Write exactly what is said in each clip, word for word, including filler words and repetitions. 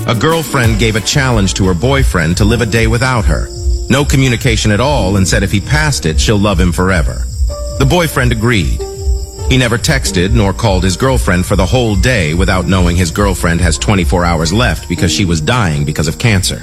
A girlfriend gave a challenge to her boyfriend to live a day without her. No communication at all, and said if he passed it, she'll love him forever. The boyfriend agreed. He never texted nor called his girlfriend for the whole day without knowing his girlfriend has twenty-four hours left because she was dying because of cancer.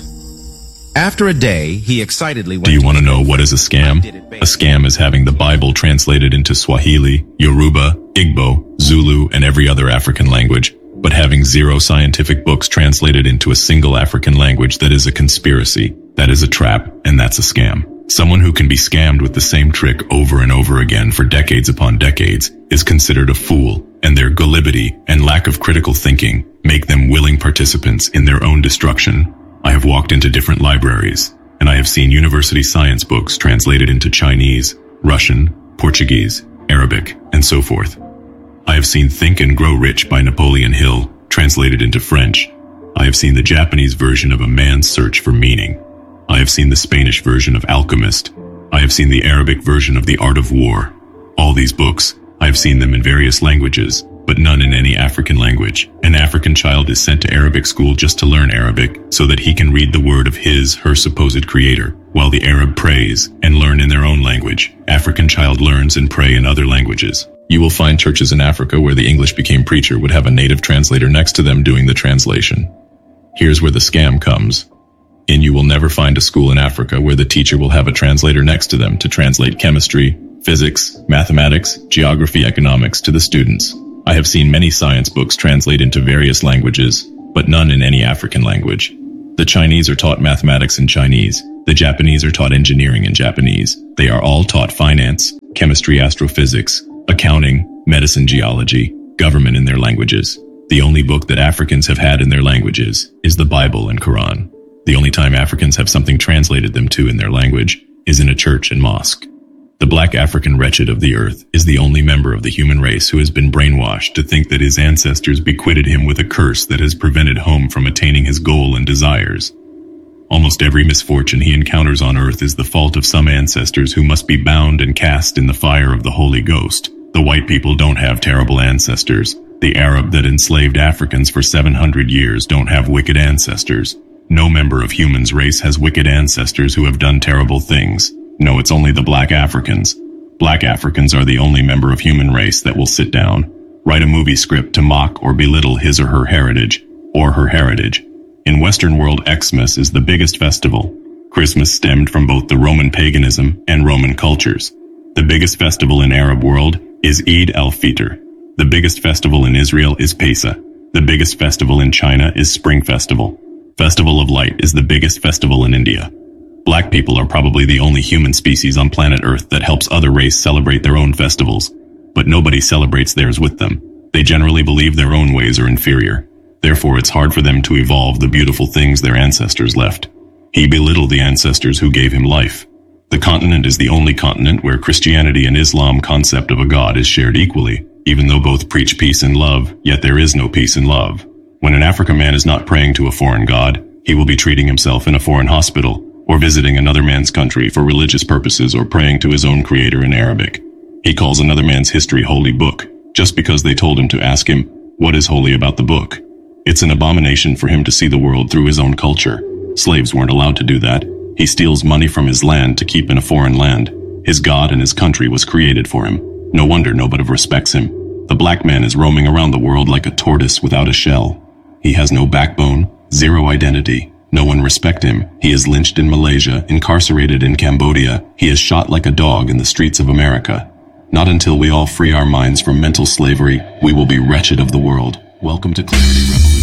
After a day, he excitedly went Do you to want to his know what is a scam? girlfriend. A scam is having the Bible translated into Swahili, Yoruba, Igbo, Zulu, and every other African language, but having zero scientific books translated into a single African language. That is a conspiracy. That is a trap, and that's a scam. Someone who can be scammed with the same trick over and over again for decades upon decades is considered a fool, and their gullibility and lack of critical thinking make them willing participants in their own destruction. I have walked into different libraries, and I have seen university science books translated into Chinese, Russian, Portuguese, Arabic, and so forth. I have seen Think and Grow Rich by Napoleon Hill translated into French. I have seen the Japanese version of A Man's Search for Meaning. I have seen the Spanish version of Alchemist. I have seen the Arabic version of The Art of War. All these books, I have seen them in various languages, but none in any African language. An African child is sent to Arabic school just to learn Arabic so that he can read the word of his, her supposed creator, while the Arab prays and learn in their own language. African child learns and pray in other languages. You will find churches in Africa where the English became preacher would have a native translator next to them doing the translation. Here's where the scam comes. And you will never find a school in Africa where the teacher will have a translator next to them to translate chemistry, physics, mathematics, geography, economics to the students. I have seen many science books translate into various languages, but none in any African language. The Chinese are taught mathematics in Chinese. The Japanese are taught engineering in Japanese. They are all taught finance, chemistry, astrophysics, accounting, medicine, geology, government in their languages. The only book that Africans have had in their languages is the Bible and Quran. The only time Africans have something translated them to in their language is in a church and mosque. The black African wretched of the earth is the only member of the human race who has been brainwashed to think that his ancestors bequeathed him with a curse that has prevented him from attaining his goal and desires. Almost every misfortune he encounters on earth is the fault of some ancestors who must be bound and cast in the fire of the Holy Ghost. The white people don't have terrible ancestors. The Arab that enslaved Africans for seven hundred years don't have wicked ancestors. No member of human's race has wicked ancestors who have done terrible things. No, it's only the black Africans. Black Africans are the only member of human race that will sit down, write a movie script to mock or belittle his or her heritage, or her heritage. In Western world, Xmas is the biggest festival. Christmas stemmed from both the Roman paganism and Roman cultures. The biggest festival in Arab world is Eid al-Fitr. The biggest festival in Israel is Pesach. The biggest festival in China is Spring Festival. Festival of Light is the biggest festival in India. Black people are probably the only human species on planet Earth that helps other races celebrate their own festivals, but nobody celebrates theirs with them. They generally believe their own ways are inferior. Therefore, it's hard for them to evolve the beautiful things their ancestors left. He belittled the ancestors who gave him life. The continent is the only continent where Christianity and Islam concept of a God is shared equally. Even though both preach peace and love, yet there is no peace and love. When an African man is not praying to a foreign god, he will be treating himself in a foreign hospital, or visiting another man's country for religious purposes, or praying to his own creator in Arabic. He calls another man's history holy book, just because they told him to ask him, what is holy about the book? It's an abomination for him to see the world through his own culture. Slaves weren't allowed to do that. He steals money from his land to keep in a foreign land. His God and his country was created for him. No wonder nobody respects him. The black man is roaming around the world like a tortoise without a shell. He has no backbone, zero identity. No one respects him. He is lynched in Malaysia, incarcerated in Cambodia. He is shot like a dog in the streets of America. Not until we all free our minds from mental slavery, we will be wretched of the world. Welcome to Clarity Revolution.